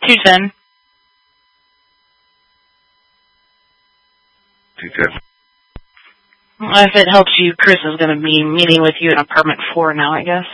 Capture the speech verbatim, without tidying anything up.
two ten. two ten. Well, if it helps you, Chris is going to be meeting with you in apartment four now, I guess.